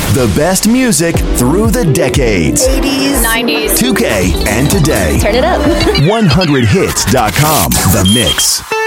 The best music through the decades. 80s, 90s, 2K and today. Turn it up. 100hits.com. The Mix.